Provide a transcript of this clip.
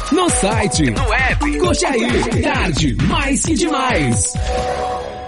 no site, no app. Curte aí, Tarde Mais que Demais.